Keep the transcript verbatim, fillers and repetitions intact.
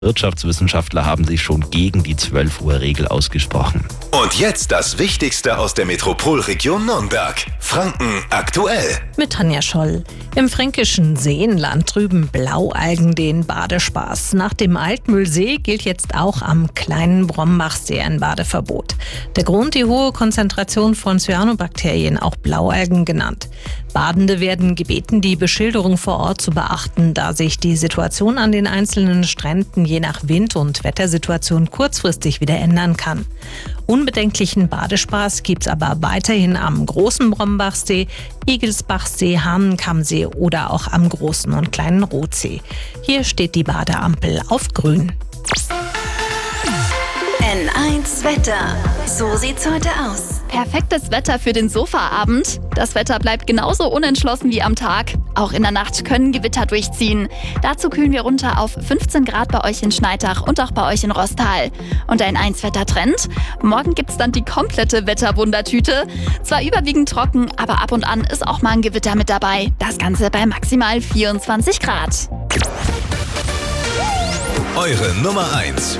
Wirtschaftswissenschaftler haben sich schon gegen die zwölf-Uhr-Regel ausgesprochen. Und jetzt das Wichtigste aus der Metropolregion Nürnberg. Franken aktuell. Mit Tanja Scholl. Im fränkischen Seenland trüben Blaualgen den Badespaß. Nach dem Altmühlsee gilt jetzt auch am kleinen Brombachsee ein Badeverbot. Der Grund die hohe Konzentration von Cyanobakterien, auch Blaualgen genannt. Badende werden gebeten, die Beschilderung vor Ort zu beachten, da sich die Situation an den einzelnen Stränden je nach Wind- und Wettersituation kurzfristig wieder ändern kann. Unbedenklichen Badespaß gibt's aber weiterhin am großen Brombachsee, Igelsbachsee, Hahnenkammsee oder auch am großen und kleinen Rothsee. Hier steht die Badeampel auf grün. N eins Wetter. So sieht's heute aus. Perfektes Wetter für den Sofaabend. Das Wetter bleibt genauso unentschlossen wie am Tag. Auch in der Nacht können Gewitter durchziehen. Dazu kühlen wir runter auf fünfzehn Grad bei euch in Schneidach und auch bei euch in Rostal. Und ein eins Wetter-Trend. Morgen gibt's dann die komplette Wetterwundertüte. Zwar überwiegend trocken, aber ab und an ist auch mal ein Gewitter mit dabei. Das Ganze bei maximal vierundzwanzig Grad. Eure Nummer eins